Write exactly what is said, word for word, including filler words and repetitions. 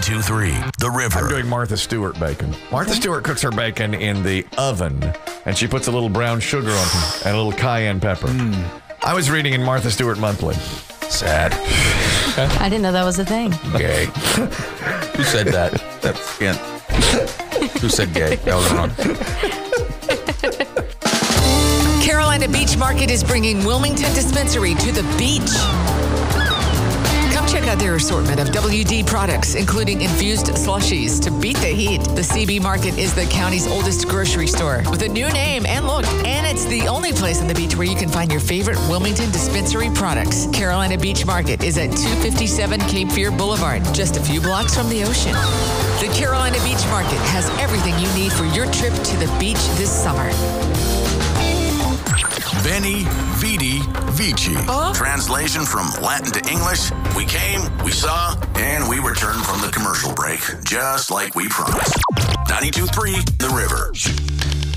ninety-two point three The River. I'm doing Martha Stewart bacon. Martha Stewart cooks her bacon in the oven, and she puts a little brown sugar on it and a little cayenne pepper. Mm. I was reading in Martha Stewart Monthly. Sad. I didn't know that was a thing. Gay. Who said that? That's yeah. Who said gay? That was wrong. Carolina Beach Market is bringing Wilmington Dispensary to the beach. Come check out their assortment of W D products, including infused slushies to beat the heat. The C B Market is the county's oldest grocery store with a new name and look. And it's the only place on the beach where you can find your favorite Wilmington Dispensary products. Carolina Beach Market is at two fifty-seven Cape Fear Boulevard, just a few blocks from the ocean. The Carolina Beach Market has everything you need for your trip to the beach this summer. Veni, Vidi, Vici. Huh? Translation from Latin to English. We came, we saw, and we returned from the commercial break, just like we promised. ninety-two point three The River.